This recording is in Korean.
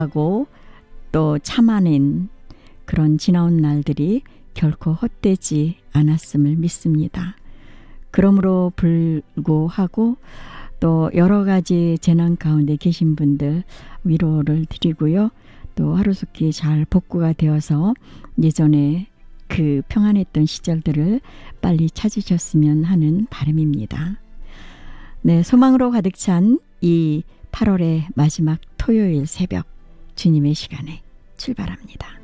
하고 또 참아낸 그런 지나온 날들이 결코 헛되지 않았음을 믿습니다. 그러므로 불구하고 또 여러 가지 재난 가운데 계신 분들 위로를 드리고요. 또 하루속히 잘 복구가 되어서 예전에 그 평안했던 시절들을 빨리 찾으셨으면 하는 바람입니다. 네, 소망으로 가득 찬 이 8월의 마지막 토요일 새벽 주님의 시간에 출발합니다.